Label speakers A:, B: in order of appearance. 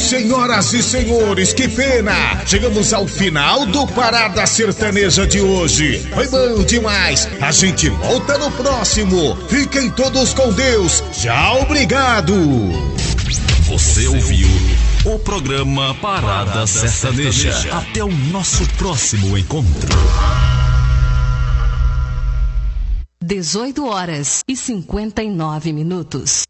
A: Senhoras e senhores, que pena! Chegamos ao final do Parada Sertaneja de hoje. Foi bom demais. A gente volta no próximo. Fiquem todos com Deus. Tchau, obrigado.
B: Você ouviu o programa Parada Sertaneja. Até o nosso próximo encontro.
C: 18h59.